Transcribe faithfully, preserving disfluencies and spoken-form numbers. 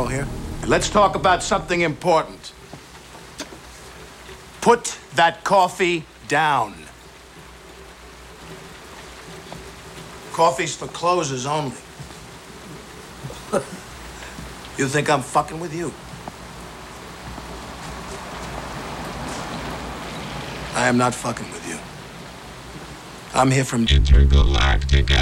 here? Let's talk about something important. Put that coffee down. Coffee's for closers only. You think I'm fucking with you? I am not fucking with you. I'm here from Intergalactic